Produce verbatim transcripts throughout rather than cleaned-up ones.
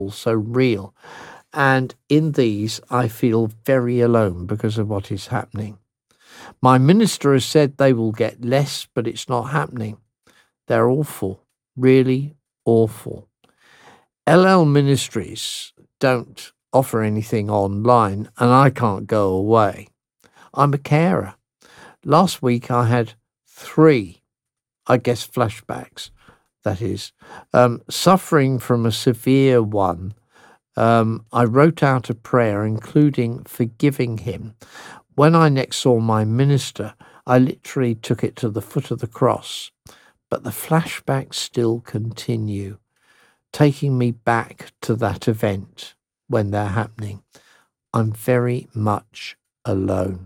so real. And in these, I feel very alone because of what is happening. My minister has said they will get less, but it's not happening. They're awful, really awful. L L Ministries don't offer anything online, and I can't go away. I'm a carer. Last week I had three, I guess, flashbacks, that is, um, suffering from a severe one. Um, I wrote out a prayer, including forgiving him. When I next saw my minister, I literally took it to the foot of the cross. But the flashbacks still continue, taking me back to that event when they're happening. I'm very much alone.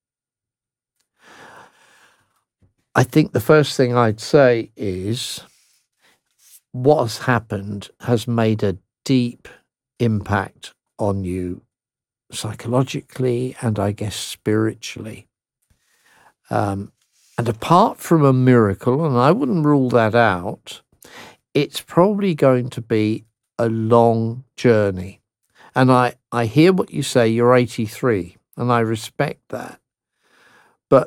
I think the first thing I'd say is what has happened has made a deep impact on you psychologically and I guess spiritually. Um, and apart from a miracle, and I wouldn't rule that out, it's probably going to be a long journey. And I, I hear what you say, you're eighty-three, and I respect that. But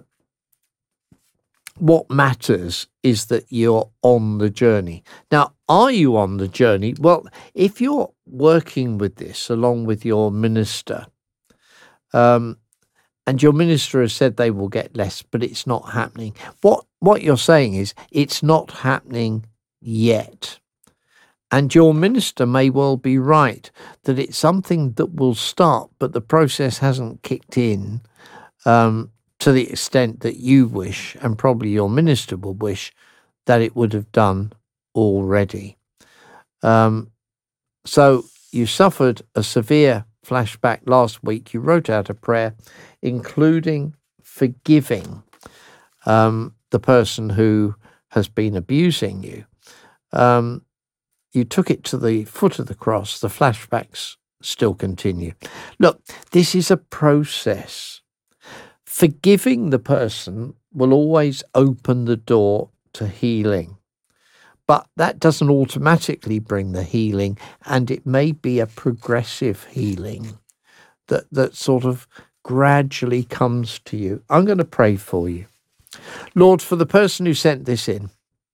what matters is that you're on the journey. Now, are you on the journey? Well, if you're working with this along with your minister, um, and your minister has said they will get less, but it's not happening. What what you're saying is it's not happening yet. And your minister may well be right that it's something that will start, but the process hasn't kicked in um, to the extent that you wish, and probably your minister will wish, that it would have done already. Um, so you suffered a severe flashback last week. You wrote out a prayer, including forgiving um, the person who has been abusing you. Um, you took it to the foot of the cross. The flashbacks still continue. Look, this is a process. Forgiving the person will always open the door to healing. But that doesn't automatically bring the healing, and it may be a progressive healing that, that sort of gradually comes to you. I'm going to pray for you. Lord, for the person who sent this in,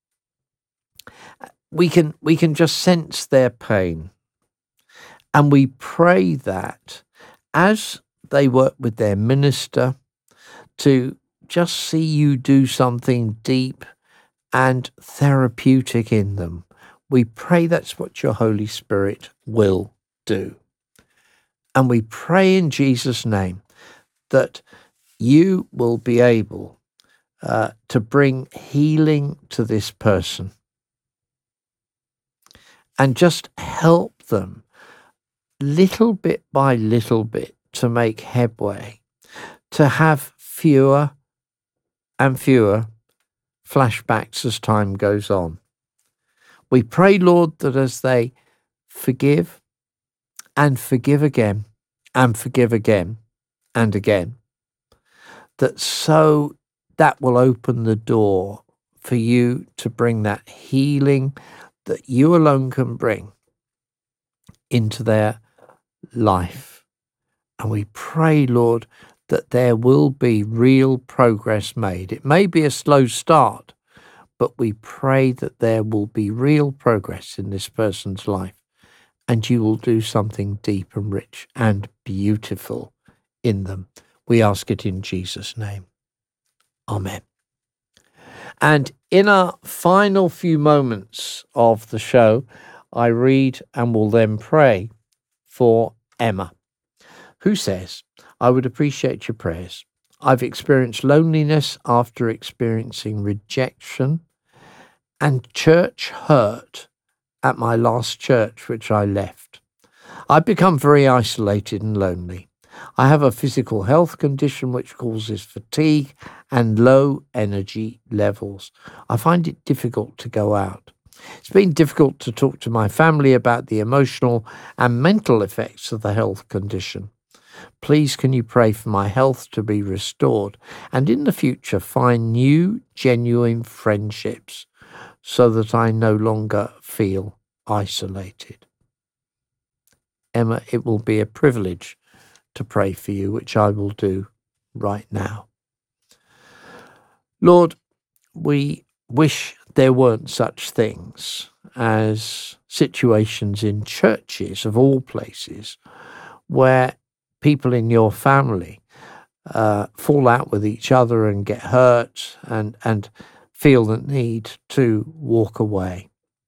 we can we can just sense their pain. And we pray that as they work with their minister to just see you do something deep and therapeutic in them. We pray that's what your Holy Spirit will do. And we pray in Jesus' name that you will be able uh, to bring healing to this person and just help them little bit by little bit to make headway, to have fewer and fewer flashbacks as time goes on. We pray, Lord, that as they forgive and forgive again and forgive again and again, that so that will open the door for you to bring that healing that you alone can bring into their life. And we pray, Lord, that there will be real progress made. It may be a slow start, but we pray that there will be real progress in this person's life, and you will do something deep and rich and beautiful in them. We ask it in Jesus' name. Amen. And in our final few moments of the show, I read and will then pray for Emma, who says, I would appreciate your prayers. I've experienced loneliness after experiencing rejection and church hurt at my last church, which I left. I've become very isolated and lonely. I have a physical health condition which causes fatigue and low energy levels. I find it difficult to go out. It's been difficult to talk to my family about the emotional and mental effects of the health condition. Please can you pray for my health to be restored and in the future find new, genuine friendships so that I no longer feel isolated. Emma, it will be a privilege to pray for you, which I will do right now. Lord, we wish there weren't such things as situations in churches of all places where people in your family uh, fall out with each other and get hurt and, and feel the need to walk away.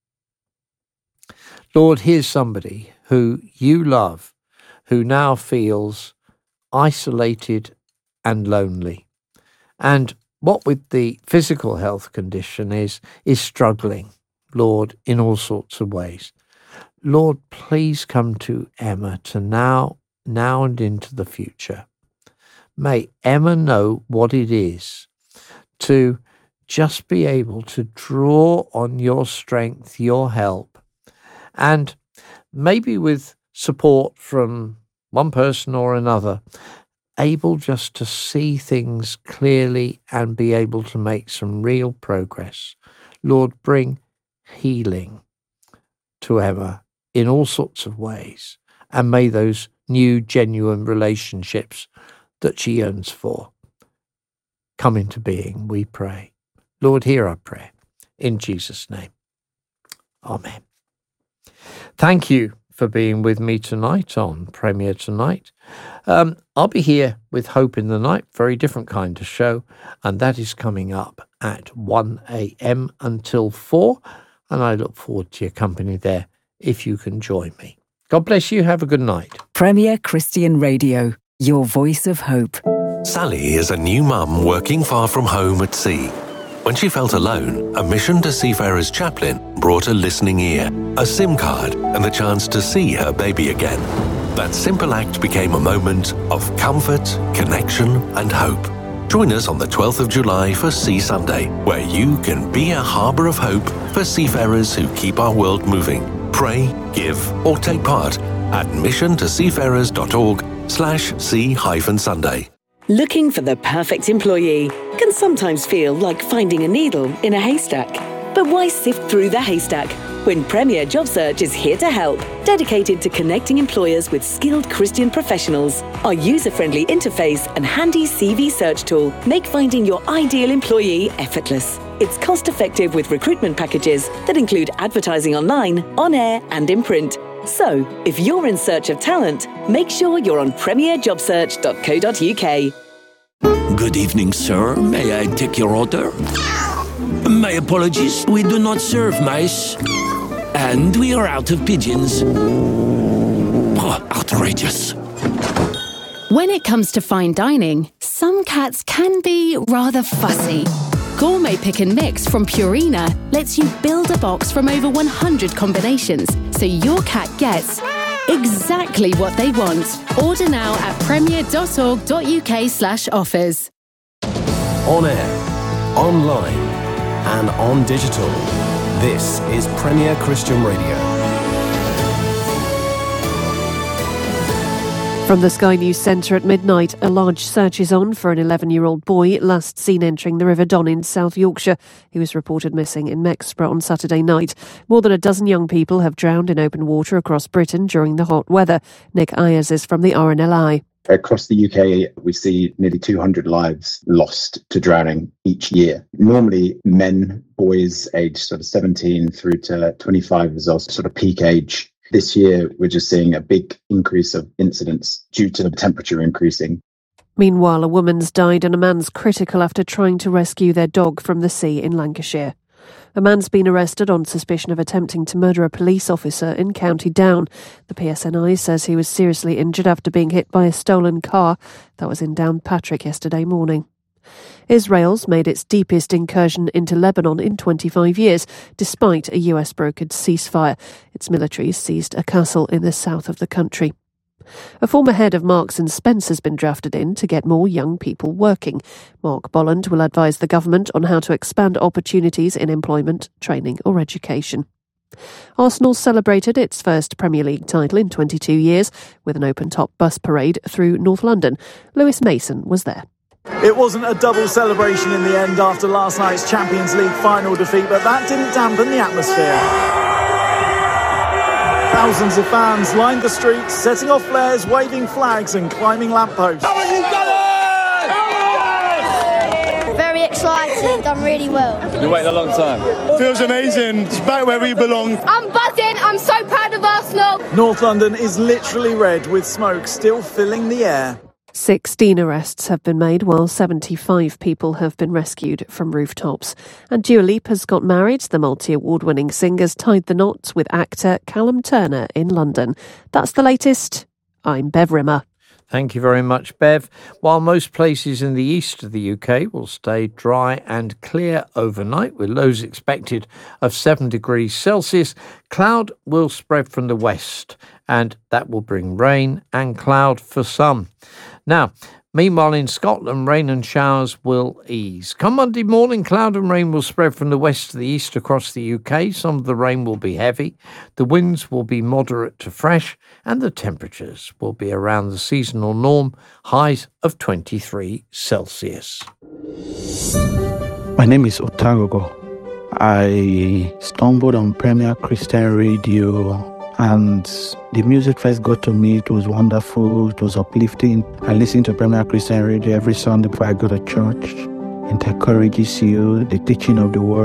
Lord, here's somebody who you love, who now feels isolated and lonely. And what with the physical health condition is, is struggling, Lord, in all sorts of ways. Lord, please come to Emma to now, now and into the future. May Emma know what it is to just be able to draw on your strength, your help, and maybe with support from one person or another, able just to see things clearly and be able to make some real progress. Lord, bring healing to Emma in all sorts of ways, and may those new, genuine relationships that she yearns for come into being, we pray. Lord, hear our prayer. In Jesus' name. Amen. Thank you for being with me tonight on Premier Tonight. Um, I'll be here with Hope in the Night, very different kind of show, and that is coming up at one a.m. until four, and I look forward to your company there if you can join me. God bless you. Have a good night. Premier Christian Radio, your voice of hope. Sally is a new mum working far from home at sea. When she felt alone, a Mission to Seafarers chaplain brought a listening ear, a SIM card, and the chance to see her baby again. That simple act became a moment of comfort, connection, and hope. Join us on the twelfth of July for Sea Sunday, where you can be a harbour of hope for seafarers who keep our world moving. Pray, give, or take part at mission to seafarers dot org slash sea hyphen Sunday. Looking for the perfect employee can sometimes feel like finding a needle in a haystack. But why sift through the haystack when Premier Job Search is here to help, dedicated to connecting employers with skilled Christian professionals? Our user-friendly interface and handy C V search tool make finding your ideal employee effortless. It's cost-effective with recruitment packages that include advertising online, on air, and in print. So, if you're in search of talent, make sure you're on premier job search dot co dot uk. Good evening, sir. May I take your order? My apologies, we do not serve mice. And we are out of pigeons. Oh, outrageous. When it comes to fine dining, some cats can be rather fussy. Gourmet Pick and Mix from Purina lets you build a box from over one hundred combinations, so your cat gets exactly what they want. Order now at premier dot org dot uk slash offers. On air, online, and on digital. This is Premier Christian Radio. From the Sky News Centre at midnight, a large search is on for an eleven-year-old boy last seen entering the River Don in South Yorkshire. He was reported missing in Mexborough on Saturday night. More than a dozen young people have drowned in open water across Britain during the hot weather. Nick Ayers is from the R N L I. Across the U K, we see nearly two hundred lives lost to drowning each year. Normally, men, boys aged sort of seventeen through to twenty-five is also sort of peak age. This year, we're just seeing a big increase of incidents due to the temperature increasing. Meanwhile, a woman's died and a man's critical after trying to rescue their dog from the sea in Lancashire. A man's been arrested on suspicion of attempting to murder a police officer in County Down. The P S N I says he was seriously injured after being hit by a stolen car that was in Downpatrick yesterday morning. Israel's made its deepest incursion into Lebanon in twenty-five years, despite a U S-brokered ceasefire. Its military seized a castle in the south of the country. A former head of Marks and Spencer has been drafted in to get more young people working. Mark Bolland will advise the government on how to expand opportunities in employment, training or education. Arsenal celebrated its first Premier League title in twenty-two years with an open-top bus parade through North London. Lewis Mason was there. It wasn't a double celebration in the end after last night's Champions League final defeat, but that didn't dampen the atmosphere. Thousands of fans lined the streets, setting off flares, waving flags and climbing lampposts. Very exciting, done really well. You waited a long time. Feels amazing. It's back where we belong. I'm buzzing, I'm so proud of Arsenal. North London is literally red, with smoke still filling the air. sixteen arrests have been made while seventy-five people have been rescued from rooftops. And Dua Lipa's got married. The multi-award winning singer's tied the knot with actor Callum Turner in London. That's the latest. I'm Bev Rimmer. Thank you very much, Bev. While most places in the east of the U K will stay dry and clear overnight, with lows expected of seven degrees Celsius, cloud will spread from the west, and that will bring rain and cloud for some. Now, meanwhile in Scotland, rain and showers will ease. Come Monday morning, cloud and rain will spread from the west to the east across the U K. Some of the rain will be heavy, the winds will be moderate to fresh, and the temperatures will be around the seasonal norm, highs of twenty-three Celsius. My name is Otagogo. I stumbled on Premier Christian Radio, and the music first got to me. It was wonderful. It was uplifting. I listen to Premier Christian Radio every Sunday before I go to church. It encourages you, the teaching of the word.